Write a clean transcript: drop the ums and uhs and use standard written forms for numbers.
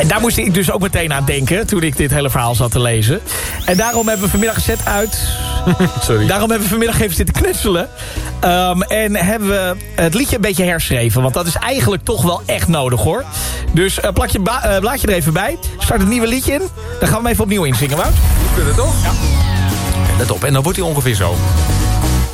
daar moest ik dus ook meteen aan denken toen ik dit hele verhaal zat te lezen. En daarom hebben we vanmiddag gezet uit... Sorry. Daarom hebben we vanmiddag even zitten knutselen. En hebben we het liedje een beetje herschreven. Want dat is eigenlijk toch wel echt nodig, hoor. Dus plak je blaadje er even bij. Start het nieuwe liedje in. Dan gaan we hem even opnieuw inzingen, Wout. We kunnen toch? Ja. Let op, en dan wordt hij ongeveer zo.